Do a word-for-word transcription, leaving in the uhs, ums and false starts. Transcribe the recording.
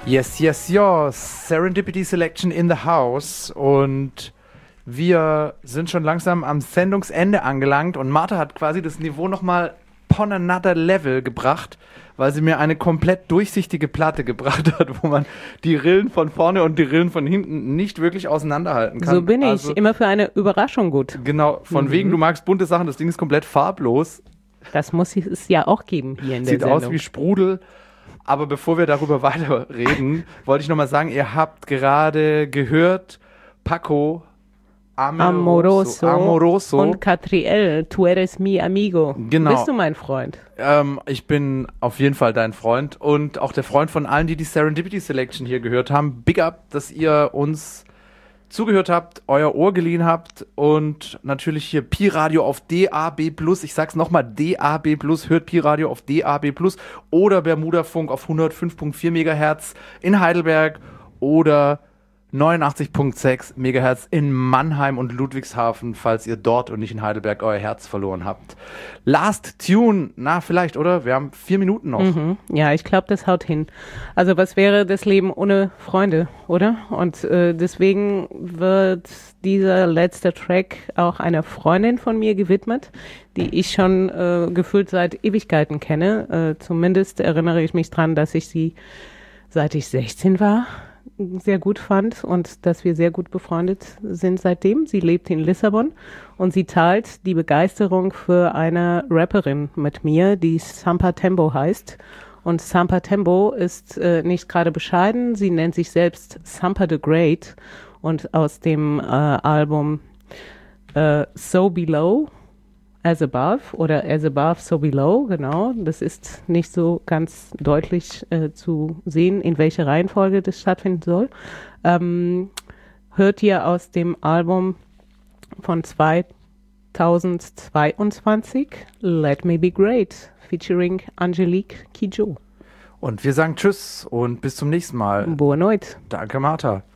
Yes, yes, yes. Serendipity Selection in the house. Und wir sind schon langsam am Sendungsende angelangt. Und Martha hat quasi das Niveau nochmal on another level gebracht, weil sie mir eine komplett durchsichtige Platte gebracht hat, wo man die Rillen von vorne und die Rillen von hinten nicht wirklich auseinanderhalten kann. So bin ich. Also, immer für eine Überraschung gut. Genau, von mhm. wegen, du magst bunte Sachen. Das Ding ist komplett farblos. Das muss es ja auch geben hier in der Sieht Sendung. aus wie Sprudel. Aber bevor wir darüber weiterreden, wollte ich nochmal sagen, ihr habt gerade gehört Paco Amoroso, Amoroso, Amoroso und Catriel, tu eres mi amigo. Genau. Bist du mein Freund? Ähm, ich bin auf jeden Fall dein Freund und auch der Freund von allen, die die Serendipity Selection hier gehört haben. Big up, dass ihr uns zugehört habt, euer Ohr geliehen habt und natürlich hier Pi-Radio auf D A B plus, ich sag's nochmal, D A B plus, hört Pi-Radio auf D A B plus oder Bermuda-Funk auf hundertfünf Komma vier Megahertz in Heidelberg oder neunundachtzig Komma sechs Megahertz in Mannheim und Ludwigshafen, falls ihr dort und nicht in Heidelberg euer Herz verloren habt. Last Tune, na vielleicht, oder? Wir haben vier Minuten noch. Mhm. Ja, ich glaube, das haut hin. Also was wäre das Leben ohne Freunde, oder? Und äh, deswegen wird dieser letzte Track auch einer Freundin von mir gewidmet, die ich schon äh, gefühlt seit Ewigkeiten kenne. Äh, zumindest erinnere ich mich dran, dass ich sie, seit ich sechzehn war, sehr gut fand und dass wir sehr gut befreundet sind seitdem. Sie lebt in Lissabon und sie teilt die Begeisterung für eine Rapperin mit mir, die Sampa Tembo heißt. Und Sampa Tembo ist äh, nicht gerade bescheiden, sie nennt sich selbst Sampa the Great und aus dem äh, Album äh, So Below, As Above oder As Above, So Below, genau. Das ist nicht so ganz deutlich äh, zu sehen, in welcher Reihenfolge das stattfinden soll. Ähm, hört ihr aus dem Album von zweitausendzweiundzwanzig, Let Me Be Great, featuring Angelique Kidjo. Und wir sagen Tschüss und bis zum nächsten Mal. Boa noite. Danke, Martha.